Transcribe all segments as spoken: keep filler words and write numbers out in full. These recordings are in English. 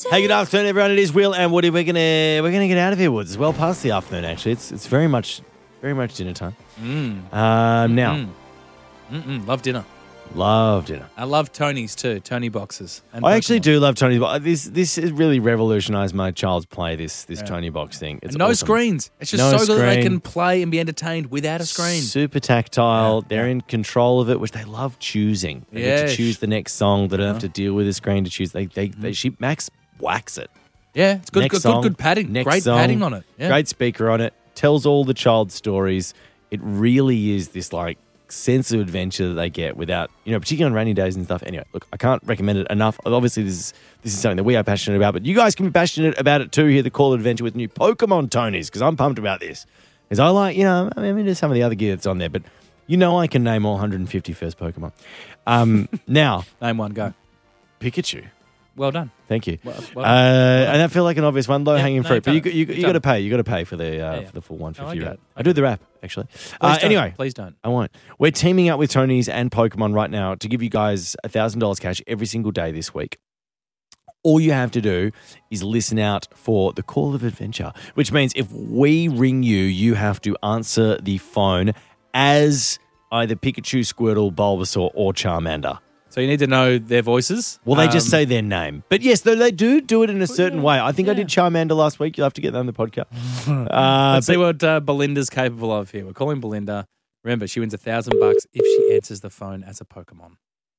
Hey, good afternoon, everyone. It is Will and Woody. We're gonna we're gonna get out of here, Woods. It's well past the afternoon. Actually, it's it's very much very much dinner time. Mm. Uh, now, Mm. Mm-mm. Love dinner. love dinner. I love Tony's too. Tony boxes. And I actually Pokemon. do love Tony. Bo- This this has really revolutionised my child's play. This this Yeah. Tony box thing. It's And no awesome. screens. It's just No so good that they screen. can play and be entertained without a screen. Super tactile. Yeah, They're yeah. in control of it, which they love choosing. They get Yes. to choose the next song. They don't have Uh-huh. to deal with a screen to choose. They they, they she Max whacks it. Yeah, it's good, Next good, song, good, good padding. next Great song, padding on it. Yeah. Great speaker on it. Tells all the child's stories. It really is this like sense of adventure that they get without, you know, particularly on rainy days and stuff. Anyway, look, I can't recommend it enough. Obviously, this is this is something that we are passionate about, but you guys can be passionate about it too. Here, the Call of Adventure with new Pokemon Tonys, because I'm pumped about this. Because I like, you know, I mean, there's some of the other gear that's on there, but you know, I can name all one hundred fifty first Pokemon. Um, now, Name one, go. Pikachu. Well done. Thank you. Well, well, uh, and that felt like an obvious one, low hanging no, fruit. But you you've you, done it. you, You've got to done pay. You got to pay for the uh, Yeah, yeah. for the full one Oh, I fifty. get rap. it. I do the rap actually. Please Uh, don't. anyway, Please don't. I won't. We're teaming up with Tony's and Pokemon right now to give you guys a thousand dollars cash every single day this week. All you have to do is listen out for the Call of Adventure, which means if we ring you, you have to answer the phone as either Pikachu, Squirtle, Bulbasaur, or Charmander. So you need to know their voices. Well, they just Um, say their name. But yes, though they do do it in a certain yeah, way. I think I yeah. did Charmander last week. You'll have to get that on the podcast. uh, Let's see but- what uh, Belinda's capable of here. We're calling Belinda. Remember, she wins a thousand bucks if she answers the phone as a Pokemon.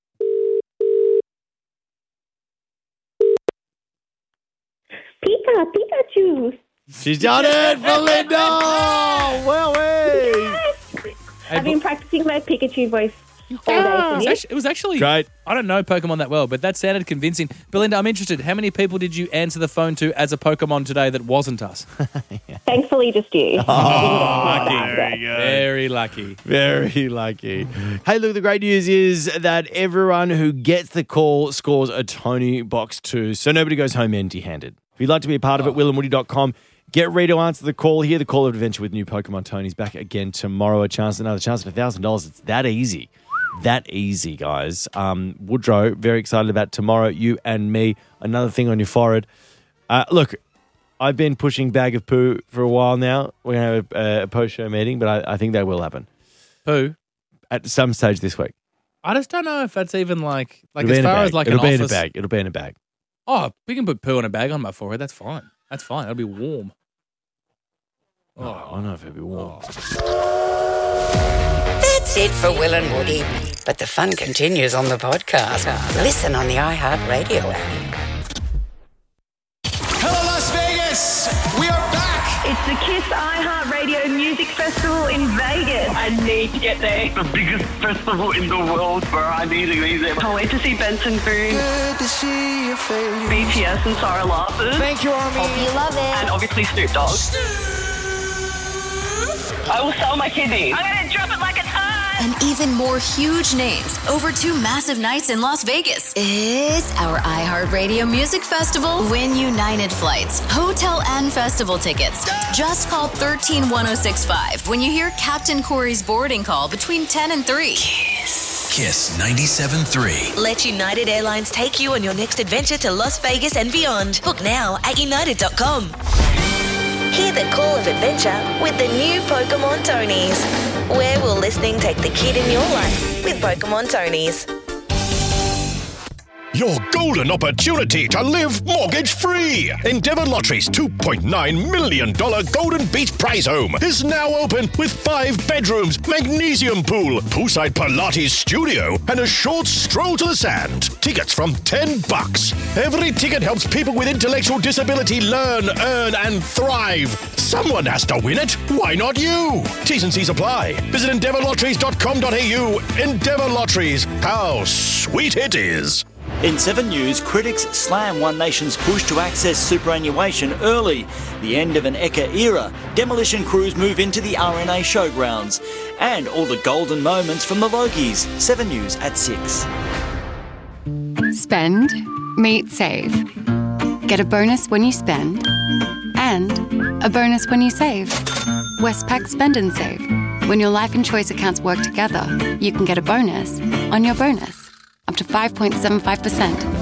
Pika, Pikachu. She's done it, Belinda! Well, hey. Hey, I've been practicing my Pikachu voice all day it, for was you. actually, it was actually Great. I don't know Pokemon that well, but that sounded convincing. Belinda, I'm interested. How many people did you answer the phone to as a Pokemon today that wasn't us? Thankfully, just you. Lucky. Very lucky. Very lucky. Hey, look, the great news is that everyone who gets the call scores a Tony Box two, so nobody goes home empty-handed. If you'd like to be a part of it, will and woody dot com. Get ready to answer the call here. The Call of Adventure with new Pokemon Tonys back again tomorrow. A chance, another chance for one thousand dollars. It's that easy. That easy, guys. Um, Woodrow, very excited about tomorrow. You and me. Another thing on your forehead. Uh, look, I've been pushing Bag of Poo for a while now. We're going to have a, a post-show meeting, but I, I think that will happen Who? at some stage this week. I just don't know if that's even like like It'll be as in a far bag. as like It'll an be office. in a bag. It'll be in a bag. Oh, we can put poo in a bag on my forehead. That's fine. That's fine. It'll be warm. Oh, I don't know if it'll be warm. That's it for Will and Woody. But the fun continues on the podcast. Listen on the iHeartRadio app. Hello, Las Vegas! We are back! It's the KISS iHeartRadio Music Festival in Vegas. I need to get there. The biggest festival in the world where I need to be there. Can't wait to see Benson Boone, Good to see your face. B T S and Sarah Larson, Thank you, Army. You love it. and obviously Snoop Dogg. I will sell my kidneys. I'm going to drop it like it's hot. And even more huge names over two massive nights in Las Vegas. It's our iHeartRadio Music Festival. Win United flights, hotel and festival tickets. Just call one three one oh six five when you hear Captain Corey's boarding call between ten and three. Kiss ninety-seven point three. Let United Airlines take you on your next adventure to Las Vegas and beyond. Book now at united dot com. Hear the call of adventure with the new Pokemon Tonys. Where will listening take the kid in your life with Pokemon Tonys? Your golden opportunity to live mortgage-free. Endeavour Lottery's two point nine million dollars Golden Beach Prize Home is now open with five bedrooms, magnesium pool, poolside Pilates studio, and a short stroll to the sand. Tickets from ten bucks. Every ticket helps people with intellectual disability learn, earn, and thrive. Someone has to win it. Why not you? T's and C's apply. Visit endeavour lotteries dot com dot a u. Endeavour Lotteries. How sweet it is. In Seven News, critics slam One Nation's push to access superannuation early. The end of an Eka era. Demolition crews move into the R N A showgrounds. And all the golden moments from the Logies. Seven News at six. Spend, meet, save. Get a bonus when you spend. And a bonus when you save. Westpac Spend and Save. When your life and choice accounts work together, you can get a bonus on your bonus. Up to five point seven five percent.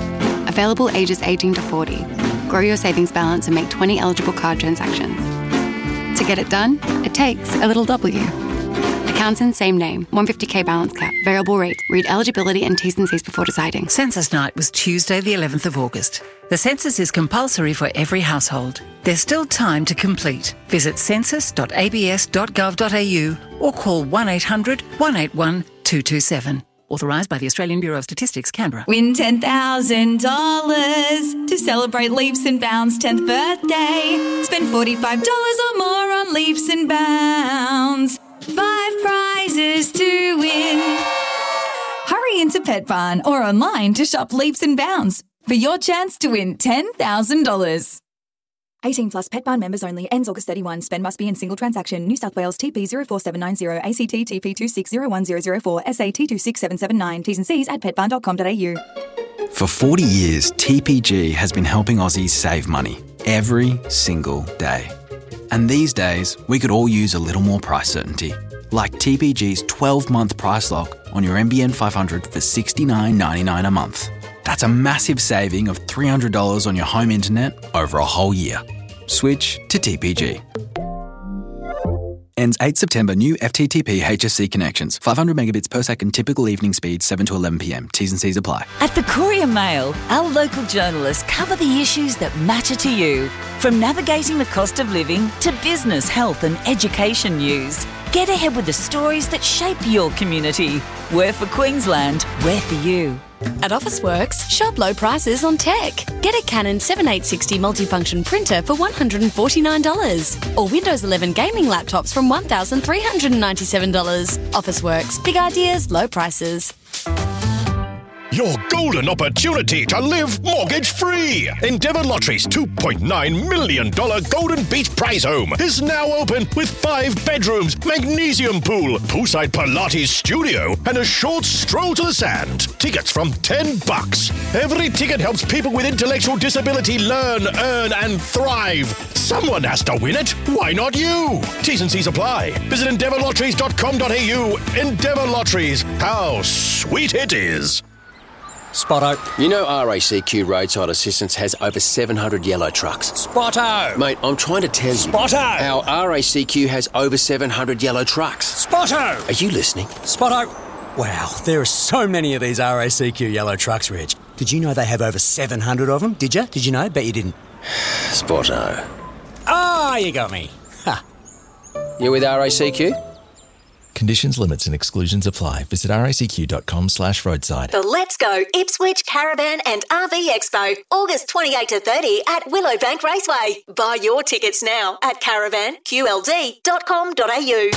Available ages eighteen to forty. Grow your savings balance and make twenty eligible card transactions. To get it done, it takes a little W. Accounts in same name. one hundred fifty k balance cap. Variable rate. Read eligibility and T's and C's before deciding. Census night was Tuesday the eleventh of August. The census is compulsory for every household. There's still time to complete. Visit census dot a b s dot gov dot a u or call one eight hundred, one eight one, two two seven. Authorised by the Australian Bureau of Statistics, Canberra. Win ten thousand dollars to celebrate Leaps and Bounds' tenth birthday. Spend forty-five dollars or more on Leaps and Bounds. Five prizes to win. Hurry into Pet Barn or online to shop Leaps and Bounds for your chance to win ten thousand dollars. eighteen plus Pet Barn members only. Ends August thirty-first. Spend must be in single transaction. New South Wales T P zero four seven nine zero, A C T T P two six zero one zero zero four, S A T two six seven seven nine. T's and C's at pet barn dot com dot a u. For forty years, T P G has been helping Aussies save money every single day. And these days, we could all use a little more price certainty. Like T P G's twelve-month price lock on your N B N five hundred for sixty-nine ninety-nine a month. That's a massive saving of three hundred dollars on your home internet over a whole year. Switch to T P G. Ends eighth September. New F T T P H S C connections. five hundred megabits per second typical evening speed, seven to eleven p m. T's and C's apply. At the Courier Mail, our local journalists cover the issues that matter to you. From navigating the cost of living to business, health and education news. Get ahead with the stories that shape your community. We're for Queensland, we're for you. At Officeworks, shop low prices on tech. Get a Canon seventy-eight sixty multifunction printer for one hundred forty-nine dollars or Windows eleven gaming laptops from one thousand three hundred ninety-seven dollars. Officeworks, big ideas, low prices. Your golden opportunity to live mortgage-free. Endeavour Lottery's two point nine million dollars Golden Beach Prize Home is now open with five bedrooms, magnesium pool, poolside Pilates studio, and a short stroll to the sand. Tickets from ten bucks. Every ticket helps people with intellectual disability learn, earn, and thrive. Someone has to win it. Why not you? T's and C's apply. Visit endeavour lotteries dot com dot a u. Endeavour Lotteries. How sweet it is. Spotto. You know R A C Q Roadside Assistance has over seven hundred yellow trucks. Spotto. Mate, I'm trying to tell you. Spotto. Our R A C Q has over seven hundred yellow trucks. Spotto. Are you listening? Spotto. Wow, there are so many of these R A C Q yellow trucks, Reg. Did you know they have over seven hundred of them? Did you? Did you know? Bet you didn't. Spotto. Ah, oh, you got me. Ha. You with R A C Q? Conditions, limits and exclusions apply. Visit racq.com slash roadside. The Let's Go Ipswich Caravan and R V Expo, August twenty-eighth to thirtieth at Willowbank Raceway. Buy your tickets now at caravan q l d dot com dot a u.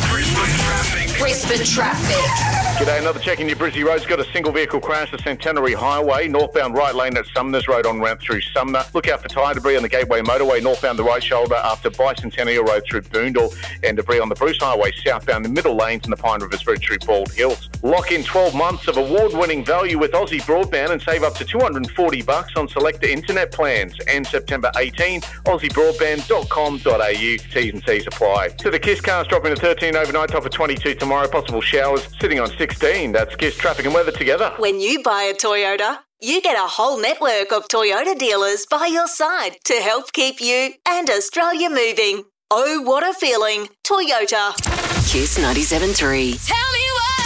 Brisbane traffic. G'day, another check in your Brizzy Road's got a single vehicle crash at Centenary Highway, northbound right lane at Sumners Road on ramp through Sumner. Look out for tyre debris on the Gateway Motorway, northbound the right shoulder after Bicentennial Road through Boondall, and debris on the Bruce Highway, southbound the middle lanes and the Pine Rivers Bridge through Bald Hills. Lock in twelve months of award-winning value with Aussie Broadband and save up to two hundred forty bucks on selected internet plans. And September eighteenth, aussie broadband dot com dot a u. T's and C's apply. To the Kiss cars dropping to thirteen overnight, top of twenty-two tomorrow, possible showers sitting on sixteen. That's Kiss traffic and weather together. When you buy a Toyota, you get a whole network of Toyota dealers by your side to help keep you and Australia moving. Oh, what a feeling. Toyota. Kiss ninety-seven point three. Tell me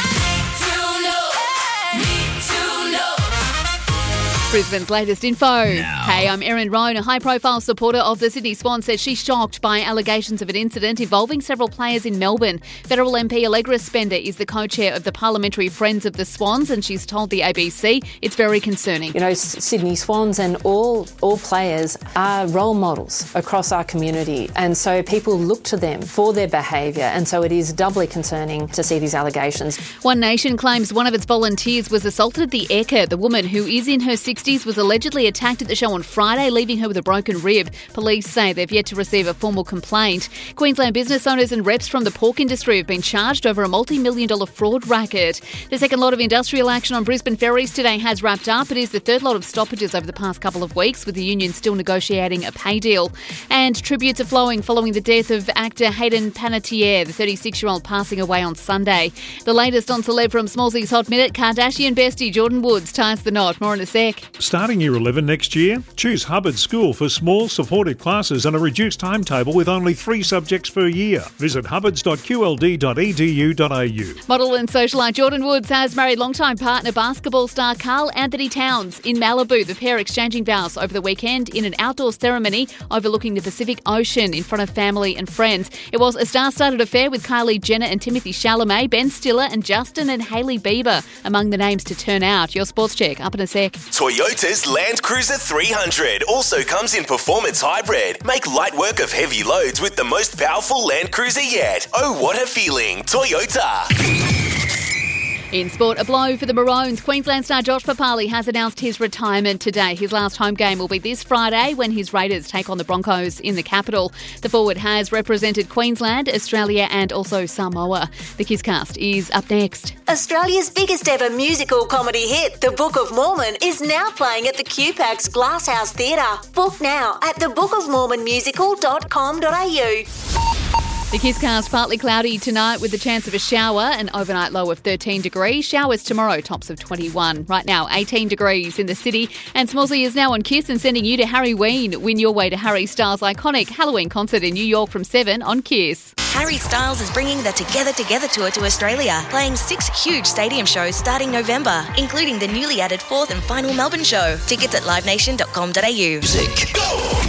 Brisbane's latest info. Hey, I'm Erin Roan. A high-profile supporter of the Sydney Swans says she's shocked by allegations of an incident involving several players in Melbourne. Federal M P Allegra Spender is the co-chair of the Parliamentary Friends of the Swans, and she's told the A B C it's very concerning. You know, Sydney Swans and all all players are role models across our community, and so people look to them for their behaviour, and so it is doubly concerning to see these allegations. One Nation claims one of its volunteers was assaulted at the Ekka. The woman, who is in her sixties, was allegedly attacked at the show on Friday, leaving her with a broken rib. Police say they've yet to receive a formal complaint. Queensland business owners and reps from the pork industry have been charged over a multi-million dollar fraud racket. The second lot of industrial action on Brisbane ferries today has wrapped up. It is the third lot of stoppages over the past couple of weeks, with the union still negotiating a pay deal. And tributes are flowing following the death of actor Hayden Panettiere, the thirty-six-year-old, passing away on Sunday. The latest on celeb from Smallsy's Hot Minute, Kardashian bestie Jordan Woods ties the knot. More in a sec. Starting Year eleven next year? Choose Hubbard School for small supported classes and a reduced timetable with only three subjects per year. Visit hubbards dot q l d dot e d u dot a u. Model and socialite Jordan Woods has married longtime partner basketball star Karl Anthony Towns in Malibu. The pair exchanging vows over the weekend in an outdoor ceremony overlooking the Pacific Ocean in front of family and friends. It was a star-studded affair with Kylie Jenner and Timothy Chalamet, Ben Stiller and Justin and Hailey Bieber among the names to turn out. Your sports check up in a sec. Toyota's Land Cruiser three hundred also comes in performance hybrid. Make light work of heavy loads with the most powerful Land Cruiser yet. Oh, what a feeling. Toyota. In sport, a blow for the Maroons. Queensland star Josh Papali has announced his retirement today. His last home game will be this Friday when his Raiders take on the Broncos in the capital. The forward has represented Queensland, Australia and also Samoa. The Kisscast is up next. Australia's biggest ever musical comedy hit, The Book of Mormon, is now playing at the Q PAX Glasshouse Theatre. Book now at the book of mormon musical dot com dot a u. The Kisscast, partly cloudy tonight with the chance of a shower, an overnight low of thirteen degrees. Showers tomorrow, tops of twenty-one. Right now, eighteen degrees in the city. And Smallsy is now on Kiss and sending you to Harry Ween. Win your way to Harry Styles' iconic Halloween concert in New York from seven on Kiss. Harry Styles is bringing the Together Together tour to Australia, playing six huge stadium shows starting November, including the newly added fourth and final Melbourne show. Tickets at live nation dot com dot a u. Music. Go!